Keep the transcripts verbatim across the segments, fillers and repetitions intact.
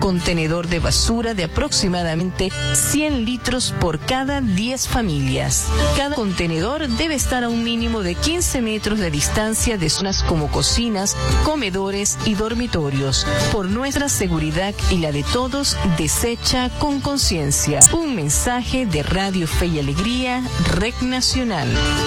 contenedor de basura de aproximadamente cien litros por cada diez familias. Cada contenedor debe estar a un mínimo de quince metros de distancia de zonas como cocinas, comedores y dormitorios. Por nuestra seguridad y la de todos, desecha con conciencia. Un mensaje de Radio Fe y Alegría, Red Nacional.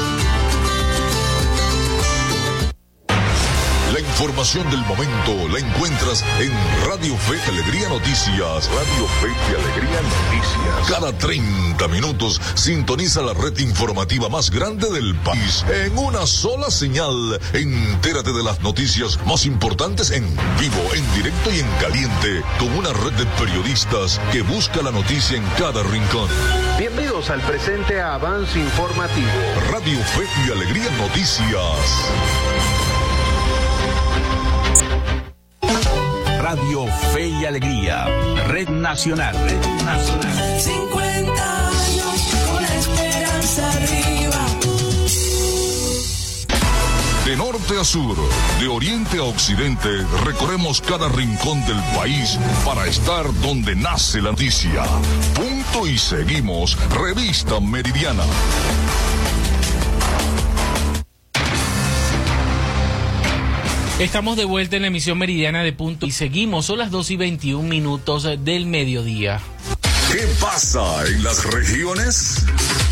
La información del momento la encuentras en Radio Fe y Alegría Noticias. Radio Fe y Alegría Noticias. Cada treinta minutos sintoniza la red informativa más grande del país en una sola señal. Entérate de las noticias más importantes en vivo, en directo y en caliente, con una red de periodistas que busca la noticia en cada rincón. Bienvenidos al presente avance informativo. Radio Fe y Alegría Noticias. Radio Fe y Alegría, Red Nacional, Red Nacional. cincuenta años con la esperanza arriba. De norte a sur, de oriente a occidente, recorremos cada rincón del país para estar donde nace la noticia. Punto y seguimos, Revista Meridiana. Estamos de vuelta en la emisión meridiana de Punto y seguimos, son las dos y veintiún minutos del mediodía. ¿Qué pasa en las regiones?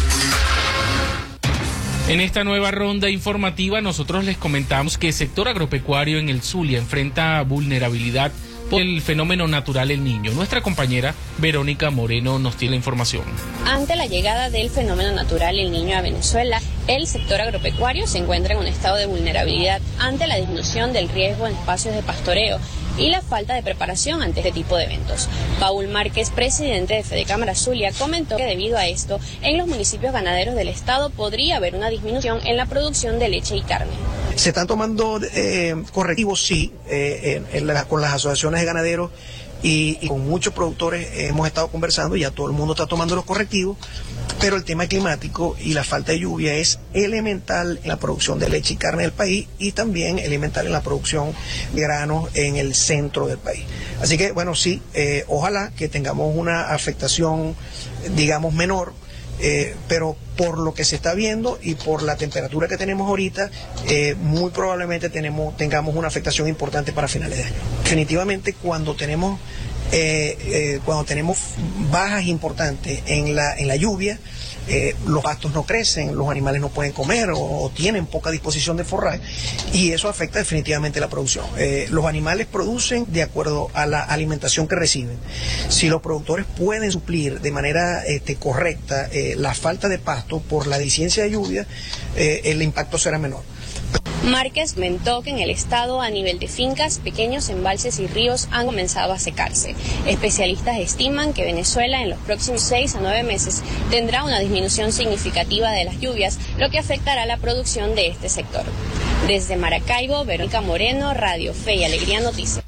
En esta nueva ronda informativa nosotros les comentamos que el sector agropecuario en el Zulia enfrenta vulnerabilidad por el fenómeno natural El Niño. Nuestra compañera Verónica Moreno nos tiene la información. Ante la llegada del fenómeno natural El Niño a Venezuela, el sector agropecuario se encuentra en un estado de vulnerabilidad ante la disminución del riesgo en espacios de pastoreo y la falta de preparación ante este tipo de eventos. Paul Márquez, presidente de Fedecámara Zulia, comentó que debido a esto, en los municipios ganaderos del estado podría haber una disminución en la producción de leche y carne. Se están tomando eh, correctivos, sí, eh, en, en la, con las asociaciones de ganaderos y, y con muchos productores eh, hemos estado conversando, ya todo el mundo está tomando los correctivos, pero el tema climático y la falta de lluvia es elemental en la producción de leche y carne del país y también elemental en la producción de granos en el centro del país. Así que, bueno, sí, eh, ojalá que tengamos una afectación, digamos, menor. Eh, pero por lo que se está viendo y por la temperatura que tenemos ahorita, eh, muy probablemente tenemos, tengamos una afectación importante para finales de año. Definitivamente cuando tenemos, eh, eh, cuando tenemos bajas importantes en la, en la lluvia, eh, los pastos no crecen, los animales no pueden comer o, o tienen poca disposición de forraje y eso afecta definitivamente la producción. Eh, los animales producen de acuerdo a la alimentación que reciben. Si los productores pueden suplir de manera este, correcta eh, la falta de pasto por la deficiencia de lluvia, eh, el impacto será menor. Márquez comentó que en el estado, a nivel de fincas, pequeños embalses y ríos han comenzado a secarse. Especialistas estiman que Venezuela en los próximos seis a nueve meses tendrá una disminución significativa de las lluvias, lo que afectará la producción de este sector. Desde Maracaibo, Verónica Moreno, Radio Fe y Alegría Noticias.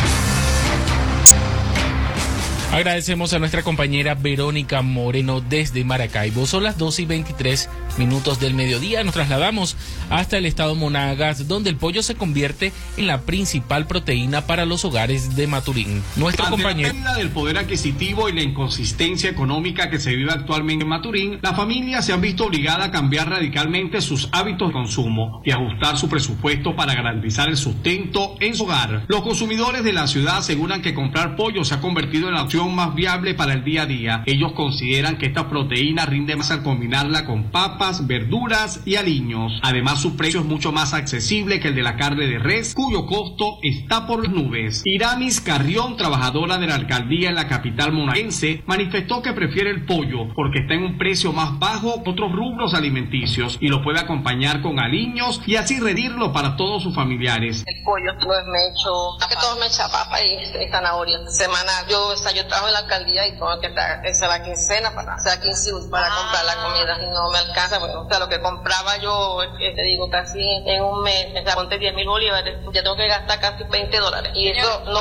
Agradecemos a nuestra compañera Verónica Moreno desde Maracaibo. Son las dos y veintitrés minutos del mediodía. Nos trasladamos hasta el estado Monagas, donde el pollo se convierte en la principal proteína para los hogares de Maturín. Nuestro Ante compañero... la pérdida del poder adquisitivo y la inconsistencia económica que se vive actualmente en Maturín, las familias se han visto obligadas a cambiar radicalmente sus hábitos de consumo y ajustar su presupuesto para garantizar el sustento en su hogar. Los consumidores de la ciudad aseguran que comprar pollo se ha convertido en la opción más viable para el día a día. Ellos consideran que esta proteína rinde más al combinarla con papas, verduras y aliños. Además, su precio es mucho más accesible que el de la carne de res, cuyo costo está por las nubes. Iramis Carrión, trabajadora de la alcaldía en la capital monaguense, manifestó que prefiere el pollo porque está en un precio más bajo que otros rubros alimenticios y lo puede acompañar con aliños y así redirlo para todos sus familiares. El pollo pues me echo, que todo me echa papa y, y zanahoria. Semana yo, o sea, yo trabajo en la alcaldía y tengo que hacer la quincena para, o sea, quince para ah. comprar la comida y no me alcanza. Bueno, o sea, lo que compraba yo, eh, te digo, casi en un mes, o sea, ponte diez mil bolívares, ya tengo que gastar casi veinte dólares y eso no